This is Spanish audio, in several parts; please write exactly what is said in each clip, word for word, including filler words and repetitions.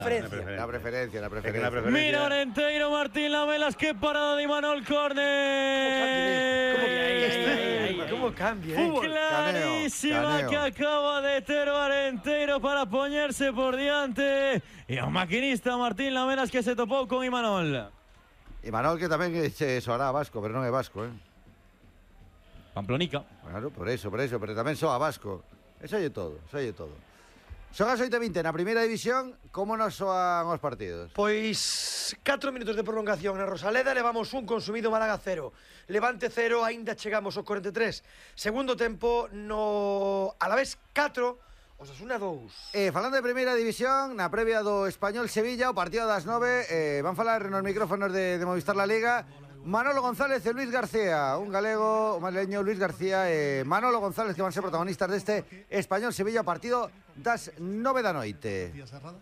Preferencia. La preferencia, la preferencia. La preferencia. Mira Orenteiro, Martín Lamelas, qué parada de Imanol, córner. ¿Cómo cambia? Eh? Clarísima Caneo, caneo. que acaba de ter Orenteiro para ponerse por diante. Y un maquinista, Martín Lamelas, que se topó con Imanol. Imanol, que tamén se soará vasco, pero non é vasco, eh? Pamplonica. Claro, por eso, por eso, pero tamén soa vasco. Eso é todo, eso é todo. Son as oito e vinte na primeira división. Como nos soan os partidos? Pois catro minutos de prolongación na Rosaleda. Levamos un consumido, Málaga cero, Levante cero, aínda chegamos ao cuarenta e tres. Segundo tempo no Alavés catro, Osasuna dous. Eh, falando de primeira división, na previa do Español Sevilla, o partido das nove, eh, van falar nos micrófonos de, de Movistar La Liga Manolo González e Luis García, un galego, un madrileño, Luis García e Manolo González, que van ser protagonistas deste Español Sevilla, partido das nove da noite.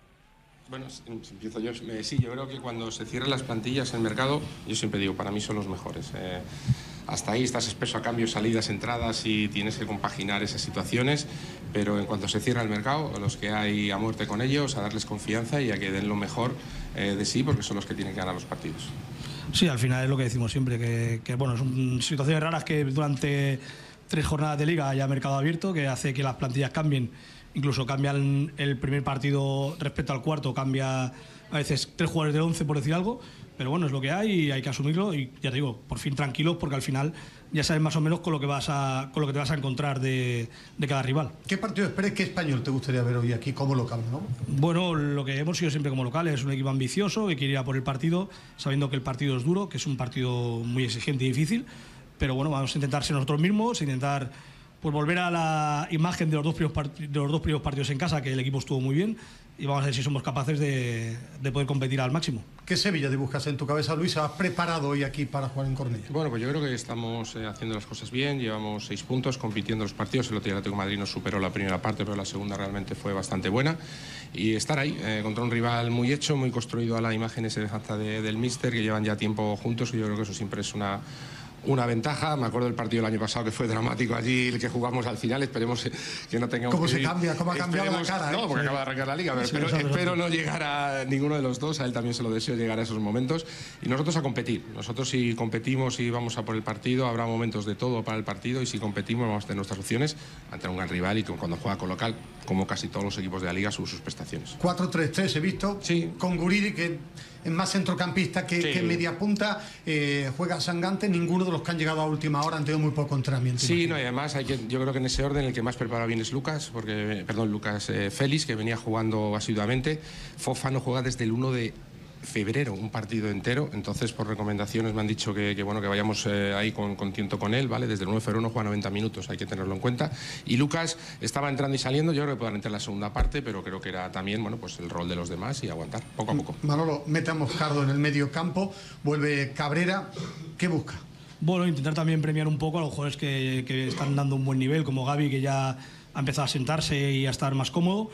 Bueno, empiezo yo. Sí, yo creo que cuando se cierran las plantillas en el mercado, yo siempre digo, para mí son los mejores. Eh, hasta ahí estás expreso a cambios, salidas, entradas y tienes que compaginar esas situaciones, pero en cuanto se cierra el mercado, los que hay a muerte con ellos, a darles confianza y a que den lo mejor eh, de sí, porque son los que tienen que ganar los partidos. Sí, al final es lo que decimos siempre, que, que bueno, son situaciones raras que durante tres jornadas de liga haya mercado abierto, que hace que las plantillas cambien. Incluso cambian el primer partido respecto al cuarto, cambia a veces tres jugadores de once, por decir algo, pero bueno, es lo que hay y hay que asumirlo y ya te digo, por fin tranquilos, porque al final ya sabes más o menos con lo que vas a, con lo que te vas a encontrar de, de cada rival. ¿Qué partido esperes, qué Español te gustaría ver hoy aquí como local, no? Bueno, lo que hemos sido siempre como locales es un equipo ambicioso que quiere ir a por el partido, sabiendo que el partido es duro, que es un partido muy exigente y difícil, pero bueno, vamos a intentar ser nosotros mismos, intentar pues volver a la imagen de los dos primeros, de los dos primeros partidos en casa, que el equipo estuvo muy bien, y vamos a ver si somos capaces de, de poder competir al máximo. ¿Qué Sevilla dibujas en tu cabeza, Luis? ¿Has preparado hoy aquí para jugar en Cornellá? Bueno, pues yo creo que estamos eh, haciendo las cosas bien, llevamos seis puntos, compitiendo los partidos. El otro día el Atlético de Madrid nos superó la primera parte, pero la segunda realmente fue bastante buena. Y estar ahí, eh, contra un rival muy hecho, muy construido a la imagen y semejanza de, del míster, que llevan ya tiempo juntos, y yo creo que eso siempre es una... una ventaja. Me acuerdo del partido del año pasado que fue dramático allí, el que jugamos al final. Esperemos que no tengamos ¿Cómo que se ir. cambia? ¿Cómo ha cambiado la cara? No, ¿eh? porque sí. acaba de arrancar la liga, pero sí, espero, sí, espero no llegar a ninguno de los dos. A él también se lo deseo, llegar a esos momentos. Y nosotros a competir. Nosotros si competimos y vamos a por el partido, habrá momentos de todo para el partido, y si competimos vamos a tener nuestras opciones ante un gran rival, y cuando juega con local, como casi todos los equipos de la liga, sus, sus prestaciones. cuatro tres tres he visto, sí. Con Guridi, que es más centrocampista que, sí. que media punta, eh, juega Sangante. Ninguno de los que han llegado a última hora han tenido muy poco entrenamiento. Sí, no, y además hay que, yo creo que en ese orden el que más prepara bien es Lucas, porque, perdón, Lucas eh, Félix, que venía jugando asiduamente. Fofa no juega desde el uno de febrero, un partido entero. Entonces, por recomendaciones me han dicho que, que bueno, que vayamos eh, ahí con, con tiento con él, ¿vale? Desde el uno de febrero no juega noventa minutos, hay que tenerlo en cuenta. Y Lucas estaba entrando y saliendo, yo creo que podrán entrar en la segunda parte, pero creo que era también, bueno, pues el rol de los demás y aguantar, poco a poco. Manolo, mete a Moscardo en el medio campo, vuelve Cabrera, ¿qué busca? Bueno, intentar también premiar un poco a los jugadores que, que están dando un buen nivel, como Gavi, que ya ha empezado a sentarse y a estar más cómodo.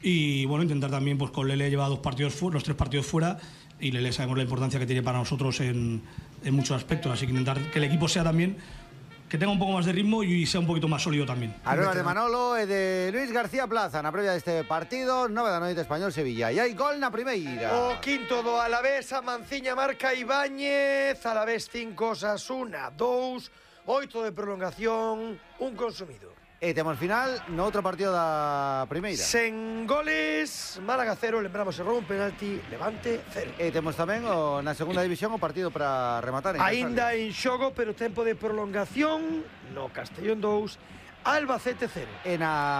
Y bueno, intentar también, pues con Lele lleva dos partidos fuera, los tres partidos fuera, y Lele sabemos la importancia que tiene para nosotros en, en muchos aspectos, así que intentar que el equipo sea también, que tenga un poco más de ritmo y sea un poquito más sólido también. A nuevas de Manolo e de Luis García Plaza na previa deste partido, nove da noite, Español Sevilla, e hai gol na primeira. O quinto do Alavés, a Manciña marca Ibáñez, Alavés cinco, Osasuna dous, oito de prolongación, un consumido. E temos final no outro partido da primeira. Sen goles, Málaga cero, lembramos errou un penalti, Levante cero. E temos tamén o, na segunda división o partido para rematar en Ainda en xogo, pero tempo de prolongación no Castellón dous, Albacete cero. E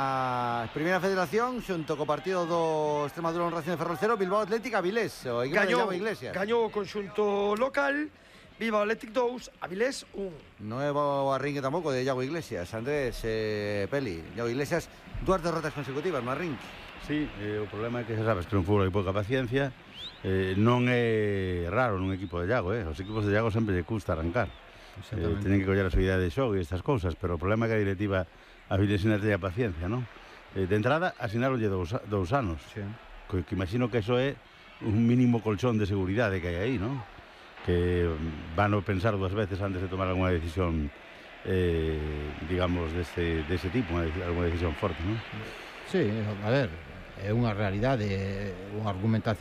na primeira federación, xunto co partido do Extremadura en Racing de Ferrol cero, Bilbao Atlético Avilés, o gañou, Iglesias. Gañou o conxunto local, Bilbao Athletic dous, Avilés un. Nuevo arrinque tampouco de Iago Iglesias, Andrés eh, Peli. Iago Iglesias, dúas derrotas consecutivas no arrinque. Sí, eh, o problema é que xa sabes que non fútbol hai pouca paciencia, eh, non é raro nun equipo de Iago, eh. Os equipos de Iago sempre lle custa arrancar. Eh, Tenen que coller a súa idea de xogo e estas cousas, pero o problema é que a directiva a Vilesinas teña paciencia, non? Eh, de entrada, asinaronlle dous, dous anos, sí. que, que imagino que eso é un mínimo colchón de seguridade que hai aí, non? Que van a pensar dúas veces antes de tomar alguna decisión, eh, digamos, dese, dese tipo, alguna decisión forte, ¿no? Sí, a ver, é unha realidade, unha argumentación